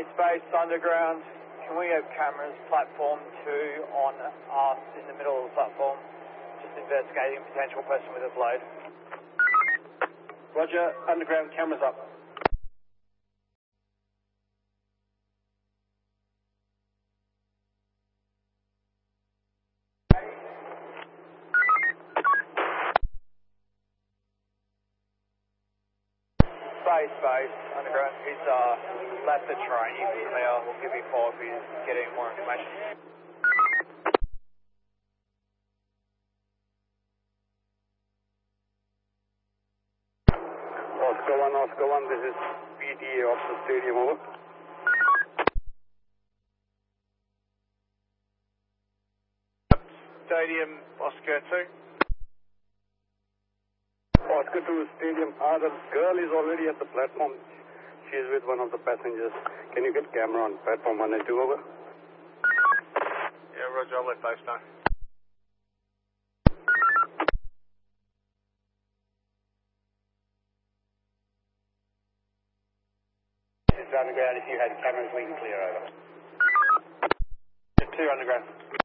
Base Underground. Can we have cameras platform 2 on us in the middle of the platform? Just investigating a potential person with a blade. Roger, Underground, cameras up. Base Underground. He's left the train. You can clear. We'll give you a call if you get any more information. Oscar 1, this is PTA of the stadium, over. Stadium, Oscar 2. Oscar 2 Stadium. The girl is already at the platform. She is with one of the passengers. Can you get camera on platform 1 and 2, over? Yeah, Roger, I'll let base know. Underground, if you had cameras, we can clear over. 2 Underground.